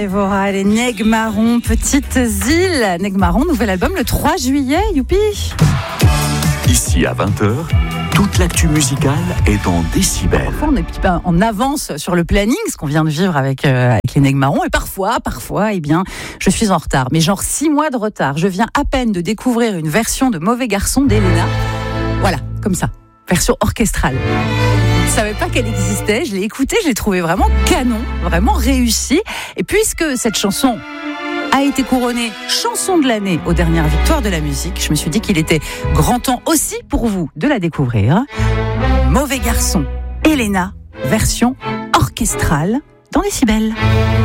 Evora, les Nègres Marrons, Petites Îles. Nègres Marrons, nouvel album le 3 juillet, youpi. Ici à 20h, toute l'actu musicale est en décibels. Parfois, on est un petit peu en avance sur le planning, ce qu'on vient de vivre avec les Nègres Marrons. Et parfois, eh bien, je suis en retard. Mais genre 6 mois de retard. Je viens à peine de découvrir une version de Mauvais Garçon d'Elena. Voilà, comme ça. Version orchestrale. Je ne savais pas qu'elle existait, je l'ai écoutée, je l'ai trouvée vraiment canon, vraiment réussie. Et puisque cette chanson a été couronnée chanson de l'année aux dernières victoires de la musique, je me suis dit qu'il était grand temps aussi pour vous de la découvrir. Mauvais Garçon, Elena, version orchestrale dans Décibel.